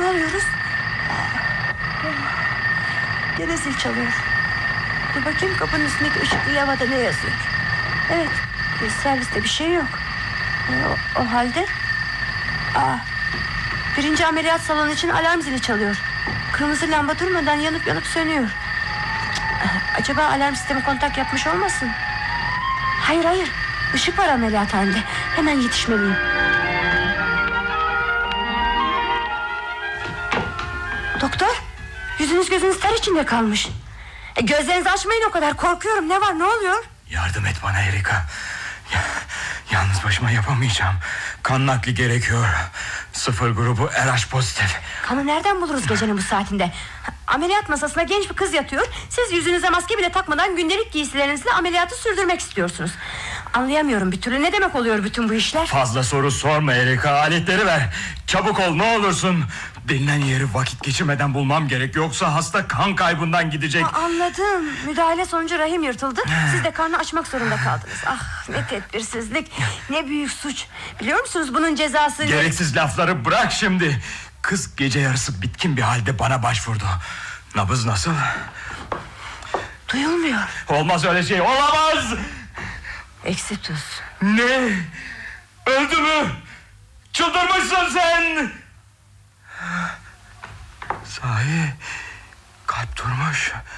arıyoruz? Gene zil çalıyor. Dur bakayım kapının üstündeki ışıklı levhada ne yazıyor? Evet, serviste bir şey yok. O halde birinci ameliyat salonu için alarm zili çalıyor. Kırmızı lamba durmadan yanıp yanıp sönüyor. Acaba alarm sistemi kontak yapmış olmasın? Hayır, ışık var ameliyathanede. Hemen yetişmeliyim. Doktor, yüzünüz gözünüz ter içinde kalmış. Gözlerinizi açmayın, o kadar korkuyorum. Ne var, ne oluyor? Yardım et bana Erika. Yalnız başıma yapamayacağım. Kan nakli gerekiyor. 0 grubu RH pozitif. Kanı nereden buluruz gecenin bu saatinde? Ameliyat masasına genç bir kız yatıyor. Siz yüzünüze maske bile takmadan gündelik giysilerinizle ameliyatı sürdürmek istiyorsunuz. Anlayamıyorum bir türlü, ne demek oluyor bütün bu işler? Fazla soru sorma Erika, aletleri ver. Çabuk ol ne olursun. Denilen yeri vakit geçirmeden bulmam gerek. Yoksa hasta kan kaybından gidecek. Anladım, müdahale sonucu rahim yırtıldı. Siz de karnı açmak zorunda kaldınız. Ah, ne tedbirsizlik, ne büyük suç. Biliyor musunuz bunun cezası? Gereksiz lafları bırak şimdi. Kız gece yarısı bitkin bir halde bana başvurdu. Nabız nasıl? Duyulmuyor. Olmaz öyle şey, olamaz. Eksi tuz. Ne? Öldü mü? Çıldırmışsın sen. Sahi kalp durmuş.